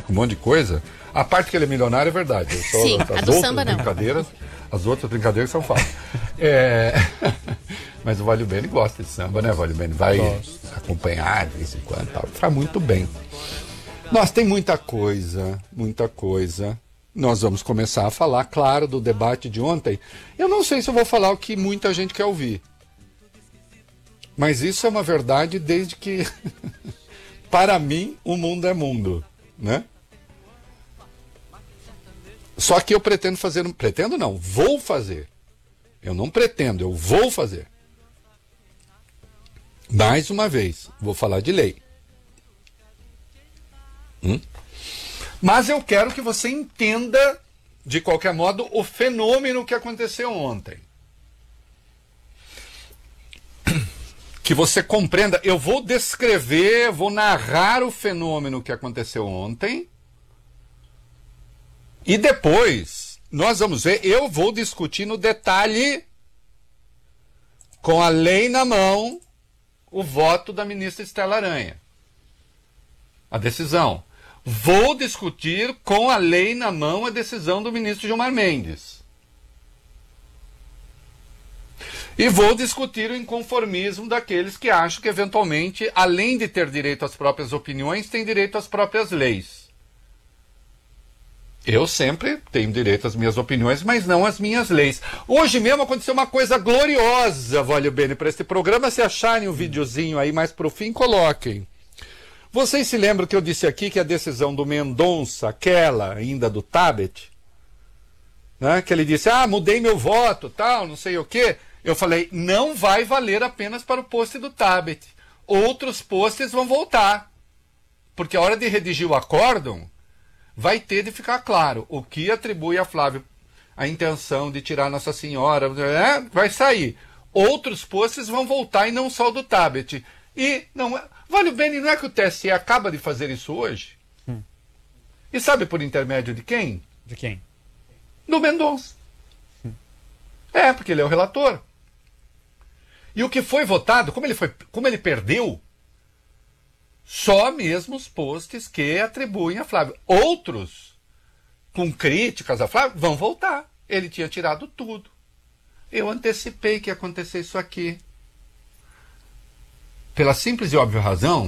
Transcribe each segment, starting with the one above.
com um monte de coisa. A parte que ele é milionário é verdade. Sim, a do samba não. As outras brincadeiras são falsas. Mas o Valio Bene gosta de samba, né? O Valio Bene vai acompanhar de vez em quando, tal. Faz muito bem. Nossa, tem muita coisa, muita coisa. Nós vamos começar a falar, claro, do debate de ontem. Eu não sei se eu vou falar o que muita gente quer ouvir. Mas isso é uma verdade desde que, para mim, o mundo é mundo, né? Só que eu pretendo fazer... Pretendo não, vou fazer. Eu não pretendo, eu vou fazer. Mais uma vez, vou falar de lei. Mas eu quero que você entenda, de qualquer modo, o fenômeno que aconteceu ontem. Que você compreenda. Eu vou descrever, vou narrar o fenômeno que aconteceu ontem. E depois, nós vamos ver, eu vou discutir no detalhe, com a lei na mão, o voto da ministra Estela Aranha. A decisão. Vou discutir com a lei na mão a decisão do ministro Gilmar Mendes. E vou discutir o inconformismo daqueles que acham que, eventualmente, além de ter direito às próprias opiniões, tem direito às próprias leis. Eu sempre tenho direito às minhas opiniões, mas não às minhas leis. Hoje mesmo aconteceu uma coisa gloriosa, Valio Bene, para este programa. Se acharem um videozinho aí mais pro fim, coloquem. Vocês se lembram que eu disse aqui que a decisão do Mendonça, aquela ainda do Tabet, né, que ele disse, mudei meu voto, tal, não sei o quê. Eu falei, não vai valer apenas para o post do Tabet. Outros posts vão voltar. Porque a hora de redigir o acórdão, vai ter de ficar claro o que atribui a Flávio a intenção de tirar Nossa Senhora, vai sair. Outros posts vão voltar e não só o do Tabet. E não Valio Bene, não é que o TSE acaba de fazer isso hoje? E sabe por intermédio de quem? De quem? Do Mendonça. Porque ele é o relator. E o que foi votado, como ele perdeu, só mesmo os posts que atribuem a Flávio. Outros, com críticas a Flávio, vão voltar. Ele tinha tirado tudo. Eu antecipei que ia acontecer isso aqui. Pela simples e óbvia razão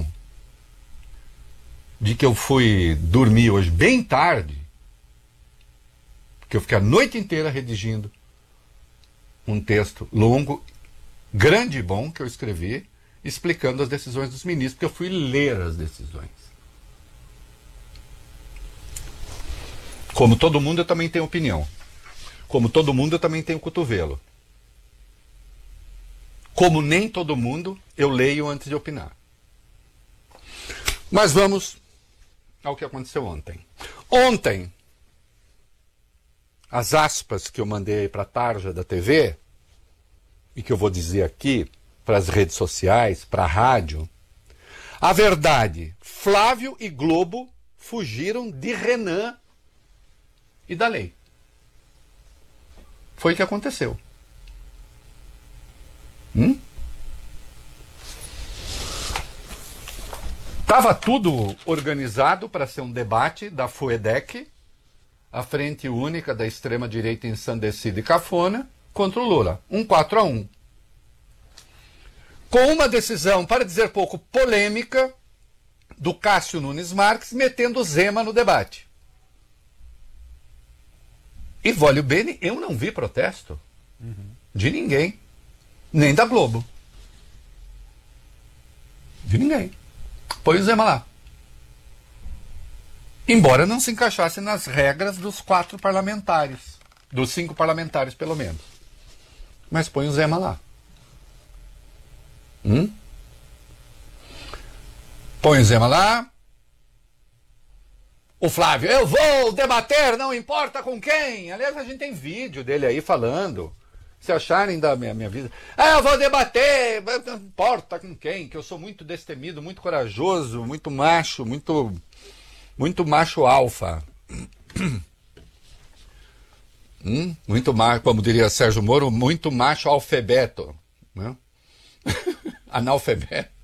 de que eu fui dormir hoje bem tarde, porque eu fiquei a noite inteira redigindo um texto longo, grande e bom, que eu escrevi, explicando as decisões dos ministros, porque eu fui ler as decisões. Como todo mundo, eu também tenho opinião. Como todo mundo, eu também tenho cotovelo. Como nem todo mundo, eu leio antes de opinar. Mas vamos ao que aconteceu ontem. Ontem, as aspas que eu mandei para a tarja da TV, e que eu vou dizer aqui, para as redes sociais, para a rádio, a verdade, Flávio e Globo fugiram de Renan e da lei. Foi o que aconteceu. Estava tudo organizado para ser um debate da FUEDEC, a frente única da extrema-direita ensandecida e cafona, contra o Lula. 4-1. Com uma decisão, para dizer pouco, polêmica, do Cássio Nunes Marques, metendo Zema no debate. E Valio Bene, eu não vi protesto de ninguém, nem da Globo. De ninguém. Põe o Zema lá. Embora não se encaixasse nas regras dos 4 parlamentares. Dos 5 parlamentares, pelo menos. Mas põe o Zema lá. Põe o Zema lá. O Flávio, eu vou debater, não importa com quem. Aliás, a gente tem vídeo dele aí falando. Se acharem da minha vida. Eu vou debater, não importa com quem, que eu sou muito destemido, muito corajoso, muito macho, muito macho alfa. Muito macho, como diria Sérgio Moro, muito macho alfabeto. Né? Analfabeto.